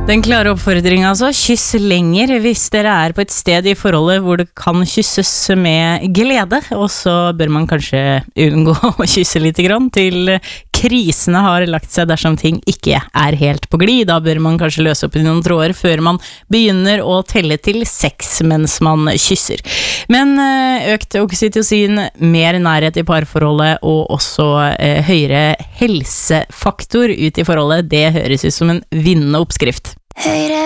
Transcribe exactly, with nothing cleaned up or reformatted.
Den klare oppfordringen altså, kyss lenger hvis dere er på et sted i forholdet hvor det kan kysses med glede, og så bør man kanskje unngå å kysse litt grann til krisene har lagt seg dersom ting ikke er helt på glid. Da bør man kanskje løse opp i noen tråder før man begynner å telle til seks mens man kysser. Men økt oksytocin, mer nærhet i parforholdet og også eh, høyere helsefaktor ut i forholdet, det høres ut som en vinnende oppskrift. Høyre